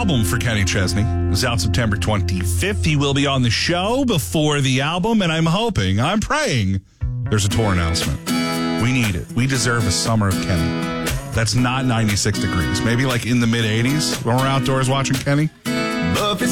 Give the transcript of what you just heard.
album for Kenny Chesney is out September 25th. He will be on the show before the album, and I'm praying there's a tour announcement. We need it. We deserve a summer of Kenny. That's not 96 degrees. Maybe like in the mid-80s when we're outdoors watching Kenny.